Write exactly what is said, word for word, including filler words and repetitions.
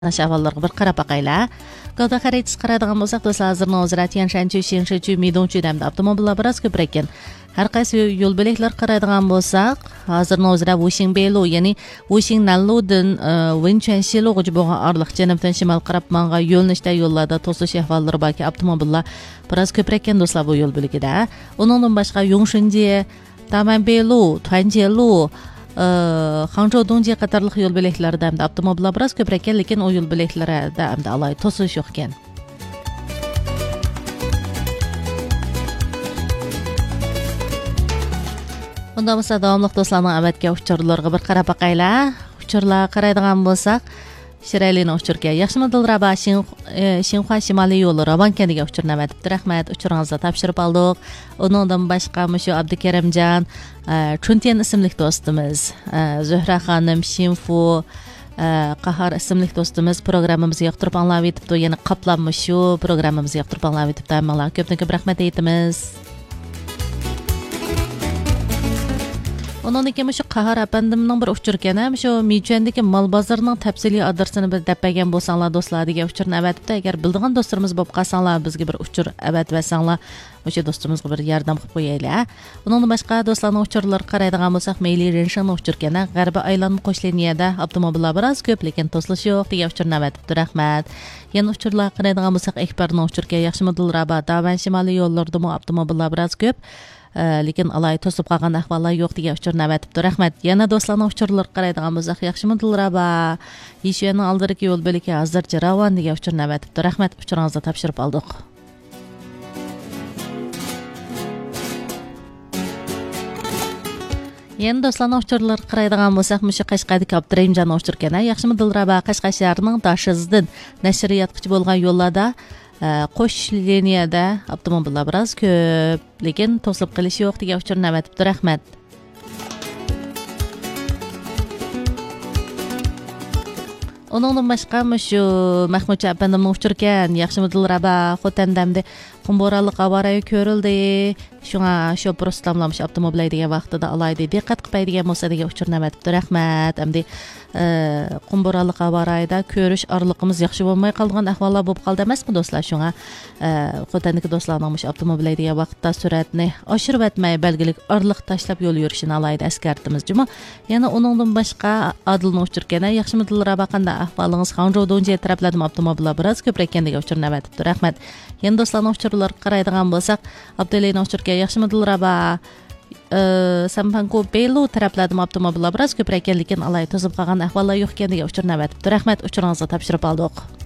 Naş ahvallarga bir qarab baqayla. Gavda xaritis qaradigan bolsak, do'stlar, hozir Nozira Tianshanchi, Shingshichu, Midongchu demda avtomobillar biroz ko'proq ekan. Har qaysi yo'l belaklar qaradigan bolsak, hozir Nozira Wuxingbeilu, ya'ni Wuxingnanludan Wenquanshilugacha bo'lgan orliq janubdan shimol qarab manga yo'lnishda yo'llarda to'sish ahvollari borki, avtomobillar biroz ko'proq ekan do'stlar bu yo'l beligida. Uningdan boshqa Yongshinji, Tamanbeilu, Tuanjielu, Hangzhou Dongji qatorliq yo'l belaklarida hamda avtomobillar biroz ko'proq ekan, lekin o yo'l belaklarida hamda alay to'sish yo'q ekan. Bunda bo'lsa davomli do'stlarning avatga uchurlarga bir qarab baqayla. Uchurlar qaraydigan bo'lsak, Shiraylining uchurga yaxshimi Dilraba Xinhua Shimoliy yo'li Ravon kentiga uchurni avatibdi. Rahmat, uchuringizni topshirib oldik. Uningdan boshqa mushu Abdukarimjon Chuntian ismli do'stimiz, Zuhra xonim, Shinfu Qahar ismli do'stimiz programmamizni yoqtirib anglab etibdi. Yana qoplanmış shu programmamizni yoqtirib anglab etibdi. Hammalarga ko'pdan ko'p rahmat aytamiz. Ondan keyin shu Qahar apandimning bir uchur ekan, shu Michuandagi mol bozorining tafsiliy adresini bir dapagan bo'lsanglar do'stlar degan uchurni avatibdi. Agar bildigan do'stlarimiz bo'lib qolsanglar, bizga bir uchur avatvarsanglar, o'sha do'stimizga bir yordam qilib qo'yaylik. Undan boshqa do'stlarning uchurlari qaraydigan bo'lsak, Meyli Renshanning uchur ekan. G'arbi aylanma qo'shliniyada avtomobillar biroz ko'p, lekin to'silish yo'q degan uchurni avatibdi. Rahmat. Yana uchurlar qaraydigan bo'lsak, Ekbarning uchurga yaxshimi Dilraba Davan shimoliy yo'llarda avtomobillar biroz ko'p. lekin alay to'sib qolgan ahvollar yo'q degan uchurni avatibdi. Rahmat. Yana do'stlarning uchurlari qaraydigan bo'lsak, yaxshimi Dilraba Yishuyaning oldiriki yo'l belagi hozircha Ravon degan uchurni avatibdi. Rahmat, uchuringizni topshirib oldik. Yana do'stlarning uchurlari qaraydigan bo'lsak, mushu Qashqadagi Abdurahimjonning uchur ekan. Yaxshimi Dilraba Qashqar shahrining Dashizdan nashriyatgacha bo'lgan yo'llarda qo'sh liniyada avtomobillar biroz ko'p, lekin to'silib qilish yo'q degan uchurni avatibdi. Rahmat. Onundan boshqa shu Mahmudcha apandimning uchur ekan. Yaxshimi Dilraba Xotandamda Qumboraliq avariya ko'rildi. Shunga sho'pir ustamlamış avtomobil degan vaqtida alaydi. Diqqat qilmay degan bo'lsa degan uchurni avatibdi. Rahmat. Hamda Qumboraliq avariyada ko'rish orliqimiz yaxshi bo'lmay qolgan ahvollar bo'lib qoldi emasmi do'stlar? Shunga Xotandagi do'stlarning avtomobil degan vaqtda suratni oshirib etmay belgilik orliq tashlab yo'l yurishini alaydi askartimiz. Juma yana uningdan boshqa Adilning uchur ekan. Yaxshimi Dilraba qanday ahvolingiz? Hangzhou Dongji taraflarida avtomobillar biroz ko'proq ekan degan uchurni avatibdi. Rahmat. Yana do'stlarning uchurlari qaraydigan bo'lsak, Abdulayning uchurga yaxshimi Dilraba Sampanko Beilu taraflarida avtomobillar biroz ko'proq ekan, lekin alay to'sib qolgan ahvollar yo'q ekan degan uchurni avatibdi. Rahmat, uchuringizni topshirib oldik.